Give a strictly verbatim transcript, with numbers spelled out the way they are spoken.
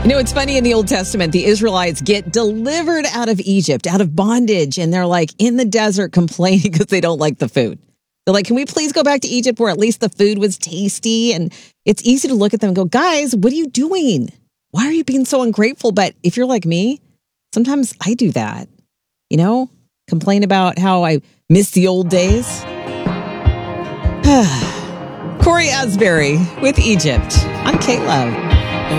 You know, it's funny in the Old Testament, the Israelites get delivered out of Egypt, out of bondage, and they're like in the desert complaining because they don't like the food. They're like, can we please go back to Egypt where at least the food was tasty? And it's easy to look at them and go, guys, what are you doing? Why are you being so ungrateful? But if you're like me, sometimes I do that, you know, complain about how I miss the old days. Corey Asbury with Egypt on K-Love.